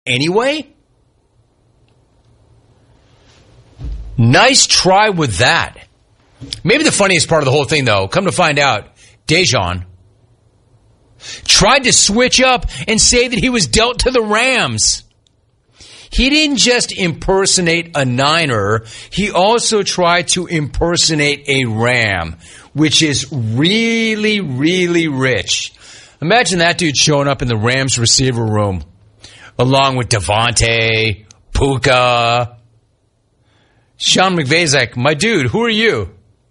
anyway? Nice try with that. Maybe the funniest part of the whole thing, though, come to find out, Dejan tried to switch up and say that he was dealt to the Rams. He didn't just impersonate a Niner, he also tried to impersonate a Ram, which is really, really rich. Imagine that dude showing up in the Rams receiver room, along with Devontae, Puka. Sean McVay's like, my dude, who are you?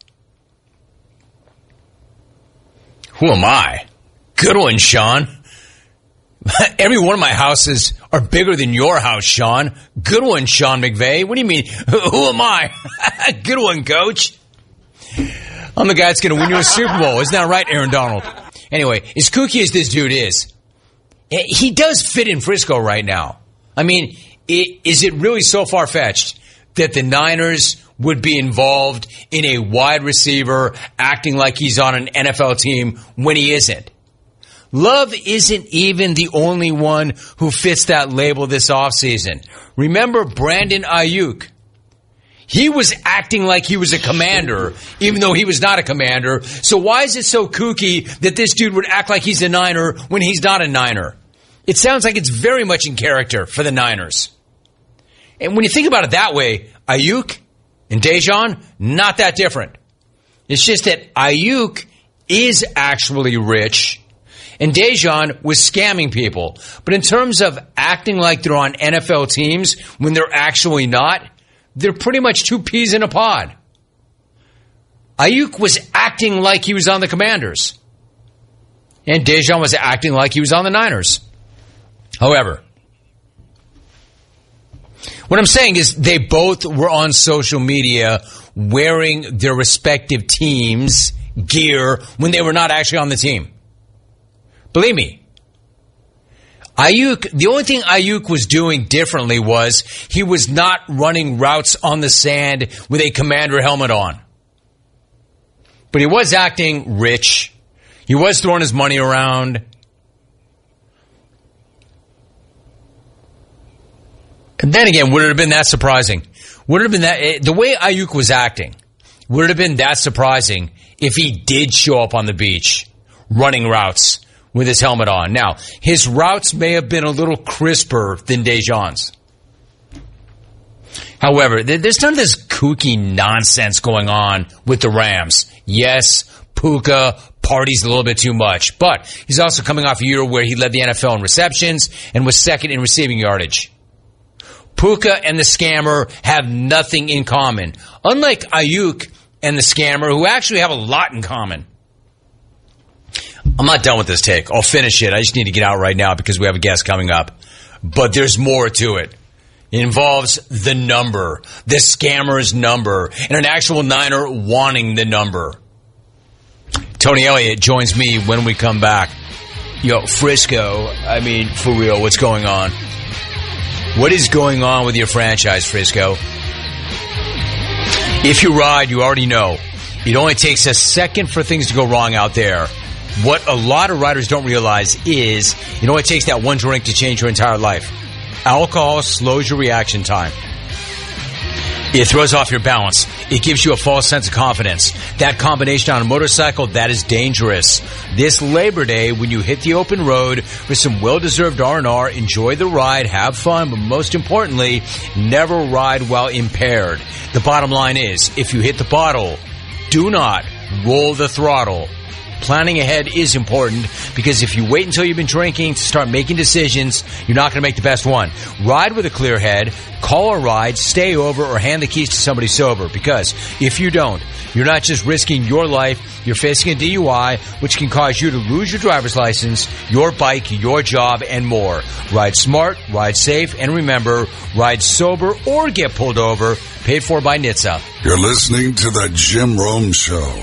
Who am I? Good one, Sean. Every one of my houses are bigger than your house, Sean. Good one, Sean McVay. What do you mean? Who am I? Good one, coach. I'm the guy that's going to win you a Super Bowl. Isn't that right, Aaron Donald? Anyway, as kooky as this dude is, he does fit in Frisco right now. I mean, is it really so far-fetched that the Niners would be involved in a wide receiver acting like he's on an NFL team when he isn't? Love isn't even the only one who fits that label this offseason. Remember Brandon Ayuk? He was acting like he was a commander, even though he was not a commander. So why is it so kooky that this dude would act like he's a Niner when he's not a Niner? It sounds like it's very much in character for the Niners. And when you think about it that way, Ayuk and Dejan, not that different. It's just that Ayuk is actually rich and Dejan was scamming people. But in terms of acting like they're on NFL teams when they're actually not, they're pretty much two peas in a pod. Ayuk was acting like he was on the Commanders. And Dejan was acting like he was on the Niners. However, what I'm saying is they both were on social media wearing their respective teams' gear when they were not actually on the team. Believe me, Ayuk, the only thing Ayuk was doing differently was he was not running routes on the sand with a Commander helmet on. But he was acting rich. He was throwing his money around. And then again, would it have been that surprising? Would it have been that, the way Ayuk was acting, would it have been that surprising if he did show up on the beach running routes with his helmet on? Now, his routes may have been a little crisper than Dejan's. However, there's none of this kooky nonsense going on with the Rams. Yes, Puka parties a little bit too much, but he's also coming off a year where he led the NFL in receptions and was second in receiving yardage. Puka and the scammer have nothing in common, unlike Ayuk and the scammer, who actually have a lot in common. I'm not done with this take. I'll finish it. I just need to get out right now because we have a guest coming up. But there's more to it. It involves the number, the scammer's number, and an actual Niner wanting the number. Tony Elliott joins me when we come back. Yo, Frisco, I mean, for real, what's going on? What is going on with your franchise, Frisco? If you ride, you already know. It only takes a second for things to go wrong out there. What a lot of riders don't realize is it only takes that one drink to change your entire life. Alcohol slows your reaction time. It throws off your balance. It gives you a false sense of confidence. That combination on a motorcycle, that is dangerous. This Labor Day, when you hit the open road with some well-deserved R&R, enjoy the ride, have fun, but most importantly, never ride while impaired. The bottom line is, if you hit the bottle, do not roll the throttle. Planning ahead is important because if you wait until you've been drinking to start making decisions, you're not going to make the best one. Ride with a clear head, call a ride, stay over, or hand the keys to somebody sober because if you don't, you're not just risking your life, you're facing a DUI, which can cause you to lose your driver's license, your bike, your job, and more. Ride smart, ride safe, and remember, ride sober or get pulled over, paid for by NHTSA. You're listening to The Jim Rome Show.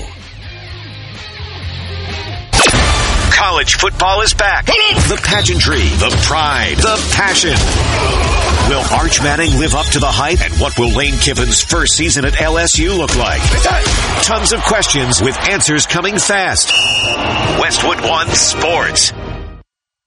College football is back. The pageantry, the pride, the passion. Will Arch Manning live up to the hype? And what will Lane Kiffin's first season at LSU look like? Tons of questions with answers coming fast. Westwood One Sports.